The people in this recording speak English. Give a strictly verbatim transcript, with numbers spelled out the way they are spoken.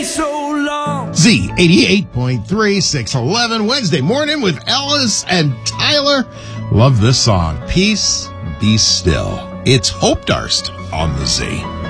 So long. Z eighty-eight point three, six eleven, Wednesday morning with Ellis and Tyler. Love this song. Peace, be still. It's Hope Darst on the Z.